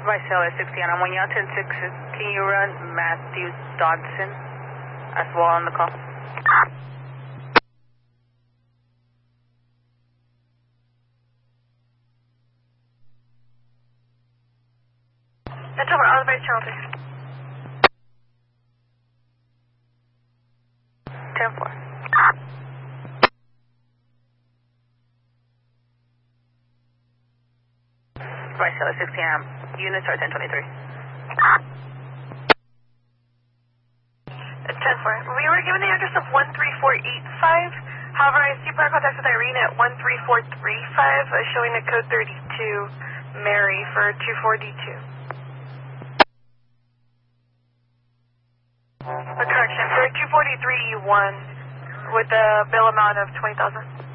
Visalia 60, and I'm on you 10-6. Can you run Matthew Dodson as well on the call? That's over, elevator Charlton. 10-4. Visalia 60, units are 1023. 10-4. We were given the address of 13485. However, I see prior contact with Irene at 13435, showing a code 32, Mary, for 24D2. A correction, for 243E1 with a bill amount of 20,000.